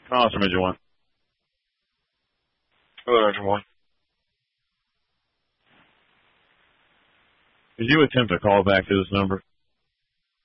Awesome, Major One. Hello, Major One. Did you attempt a call back to this number?